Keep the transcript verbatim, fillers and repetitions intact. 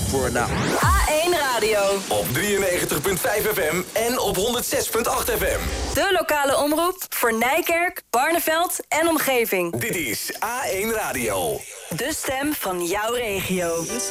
voor nou. A één Radio. Op drieënnegentig komma vijf F M en op honderd zes komma acht F M. De lokale omroep voor Nijkerk, Barneveld en omgeving. Dit is A één Radio. De stem van jouw regio.